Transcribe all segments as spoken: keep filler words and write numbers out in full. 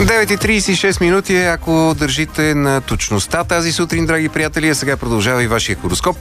девет и тридесет и шест минути, ако държите на точността тази сутрин, драги приятели, а сега продължава и вашия хороскоп.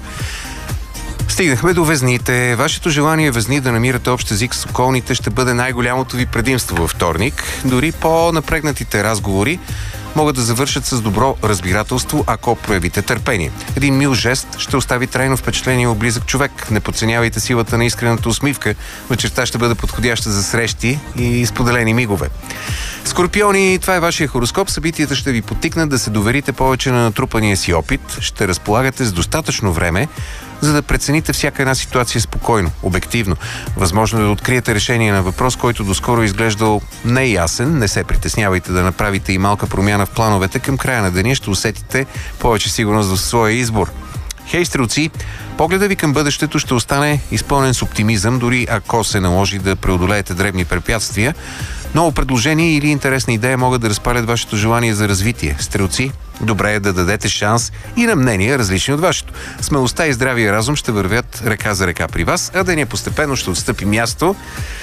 Стигнахме до Везните. Вашето желание Везни да намирате общ език с околните ще бъде най-голямото ви предимство във вторник. Дори по-напрегнатите разговори могат да завършат с добро разбирателство, ако проявите търпение. Един мил жест ще остави трайно впечатление от близък човек. Не подценявайте силата на искрената усмивка. Вечерта ще бъде подходяща за срещи и споделени мигове. Скорпиони, това е вашия хороскоп. Събитията ще ви потикнат да се доверите повече на натрупания си опит. Ще разполагате с достатъчно време, за да прецените всяка една ситуация спокойно, обективно. Възможно е да откриете решение на въпрос, който доскоро е изглеждал неясен. Не се притеснявайте да направите и малка промяна в плановете. Към края на деня ще усетите повече сигурност в своя избор. Хей, стрелци! Погледа ви към бъдещето ще остане изпълнен с оптимизъм, дори ако се наложи да преодолеете дребни препятствия. Ново предложение или интересна идея могат да разпалят вашето желание за развитие. Стрелци, добре е да дадете шанс и на мнения, различни от вашето. Смелостта и здравия разум ще вървят ръка за ръка при вас, а деня постепенно ще отстъпи място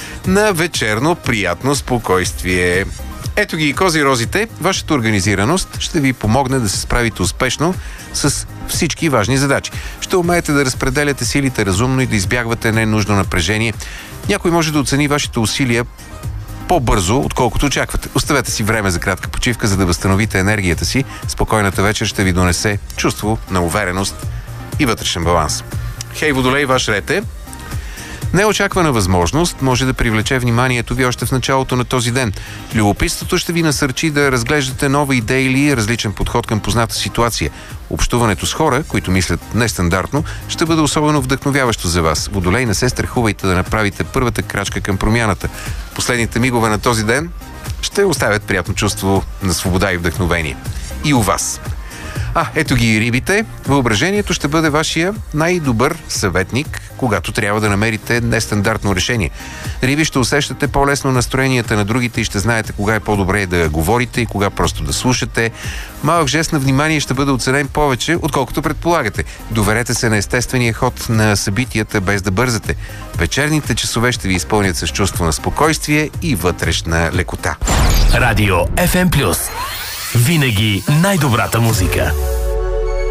на вечерно приятно спокойствие. Ето ги и Козирозите. Вашата организираност ще ви помогне да се справите успешно с всички важни задачи. Ще умеете да разпределяте силите разумно и да избягвате ненужно напрежение. Някой може да оцени вашите усилия по-бързо, отколкото очаквате. Оставете си време за кратка почивка, за да възстановите енергията си. Спокойната вечер ще ви донесе чувство на увереност и вътрешен баланс. Хей, Водолей, ваш ред е. Неочаквана възможност може да привлече вниманието ви още в началото на този ден. Любопитството ще ви насърчи да разглеждате нова идея или различен подход към позната ситуация. Общуването с хора, които мислят нестандартно, ще бъде особено вдъхновяващо за вас. Водолей, не се страхувайте да направите първата крачка към промяната. Последните мигове на този ден ще оставят приятно чувство на свобода и вдъхновение. И у вас. А, ето ги и рибите. Въображението ще бъде вашия най-добър съветник, когато трябва да намерите нестандартно решение. Риби, ще усещате по-лесно настроенията на другите и ще знаете кога е по-добре да говорите и кога просто да слушате. Малък жест на внимание ще бъде оценен повече, отколкото предполагате. Доверете се на естествения ход на събитията, без да бързате. Вечерните часове ще ви изпълнят с чувство на спокойствие и вътрешна лекота. Радио Еф Ем Плюс. Винаги най-добрата музика.